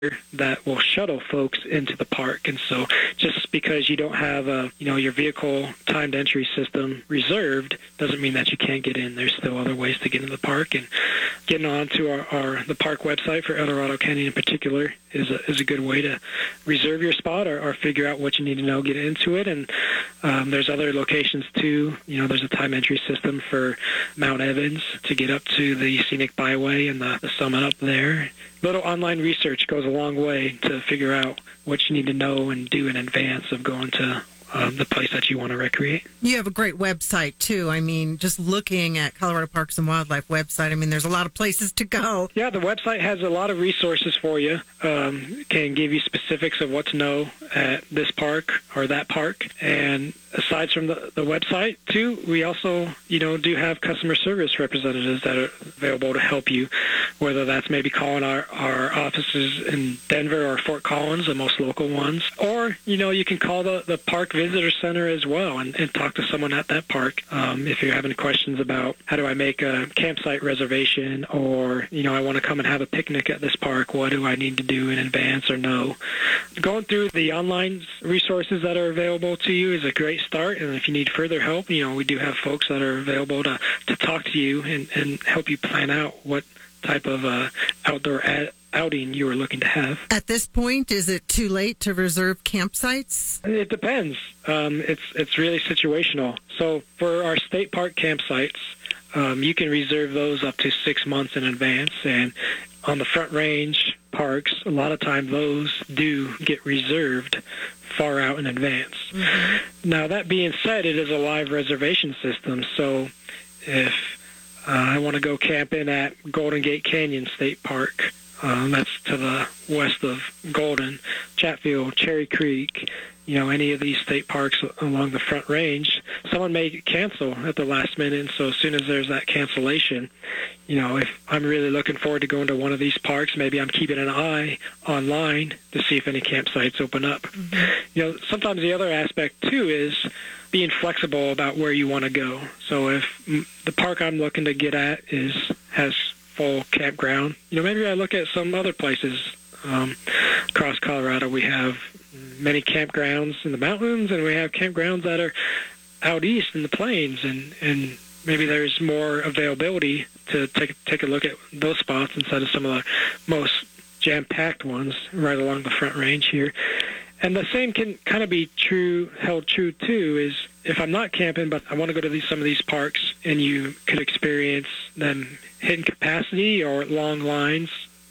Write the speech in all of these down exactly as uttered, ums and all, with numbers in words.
that will shuttle folks into the park. And so just because you don't have a, you know, your vehicle timed entry system reserved doesn't mean that you can't get in. There's still other ways to get into the park. And getting onto our, our the park website for El Dorado Canyon in particular is a, is a good way to reserve your spot or, or figure out what you need to know, get into it. And um, there's other locations too. You know, there's a time entry system for Mount Evans to get up to the scenic byway and the, the summit up there. Little online research goes a long way to figure out what you need to know and do in advance of going to um, the place that you want to recreate. You have a great website, too. I mean, just looking at Colorado Parks and Wildlife website, I mean, there's a lot of places to go. Yeah, the website has a lot of resources for you. Um, can give you specifics of what to know at this park or that park. And aside from the, the website, too, we also, you know, do have customer service representatives that are available to help you, whether that's maybe calling our, our offices in Denver or Fort Collins, the most local ones, or, you know, you can call the, the Park Visitor Center as well and, and talk to someone at that park um, if you're having questions about how do I make a campsite reservation or, you know, I want to come and have a picnic at this park. What do I need to do in advance or no? Going through the online resources that are available to you is a great start, and if you need further help, you know, we do have folks that are available to, to talk to you and, and help you plan out what type of uh, outdoor ad- outing you are looking to have. At this point, is it too late to reserve campsites? It depends. Um, it's it's really situational. So for our state park campsites, um, you can reserve those up to six months in advance, and on the Front Range parks, a lot of times those do get reserved far out in advance. Mm-hmm. Now, that being said, it is a live reservation system, so if uh, I want to go camping at Golden Gate Canyon State Park, um, that's to the west of Golden, Chatfield, Cherry Creek, you know, any of these state parks along the Front Range, someone may cancel at the last minute, and so as soon as there's that cancellation, you know, if I'm really looking forward to going to one of these parks, maybe I'm keeping an eye online to see if any campsites open up. Mm-hmm. You know, sometimes the other aspect, too, is being flexible about where you want to go. So if the park I'm looking to get at is has full campground, you know, maybe I look at some other places. Um, across Colorado, we have many campgrounds in the mountains, and we have campgrounds that are out east in the plains, and, and maybe there's more availability to take take a look at those spots instead of some of the most jam-packed ones right along the Front Range here. And the same can kind of be true, held true too, is if I'm not camping, but I want to go to these, some of these parks, and you could experience them hitting capacity or long lines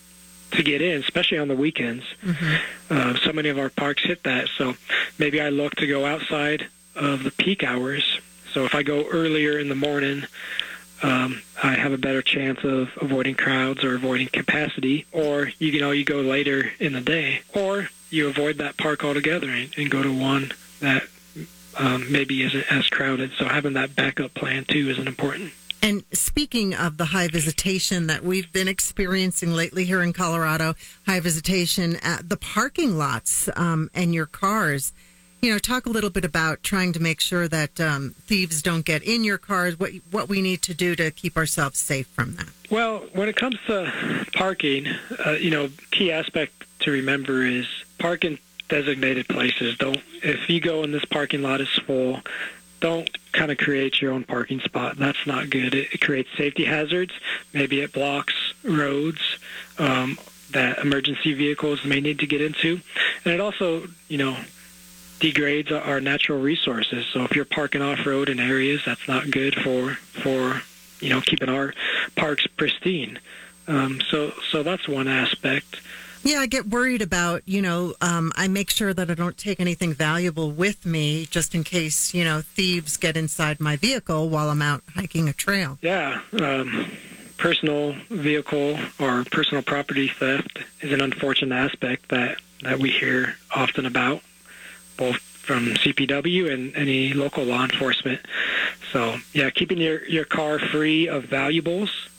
to get in, especially on the weekends. Mm-hmm. Uh, so many of our parks hit that. So maybe I look to go outside of the peak hours. So if I go earlier in the morning, um, I have a better chance of avoiding crowds or avoiding capacity. Or, you know, you go later in the day. Or you avoid that park altogether and, and go to one that um, maybe isn't as crowded. So having that backup plan, too, is important. And speaking of the high visitation that we've been experiencing lately here in Colorado, high visitation at the parking lots um, and your cars, you know, talk a little bit about trying to make sure that um, thieves don't get in your cars, what what we need to do to keep ourselves safe from that. Well, when it comes to parking, uh, you know, key aspect to remember is park in designated places. Don't, if you go and this parking lot is full, don't kind of create your own parking spot. That's not good. It, it creates safety hazards. Maybe it blocks roads um, that emergency vehicles may need to get into. And it also, you know, degrades our natural resources. So if you're parking off-road in areas, that's not good for, for you know, keeping our parks pristine. Um, so, so that's one aspect. Yeah, I get worried about, you know, um, I make sure that I don't take anything valuable with me just in case, you know, thieves get inside my vehicle while I'm out hiking a trail. Yeah, um, personal vehicle or personal property theft is an unfortunate aspect that, that we hear often about, both from C P W and any local law enforcement. So, yeah, keeping your, your car free of valuables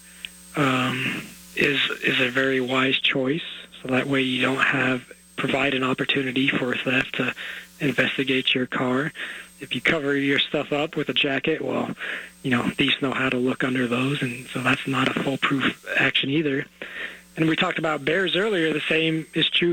um, is is a very wise choice. So that way you don't have provide an opportunity for theft to investigate your car. If you cover your stuff up with a jacket, well, you know, thieves know how to look under those, and so that's not a foolproof action either. And we talked about bears earlier. The same is true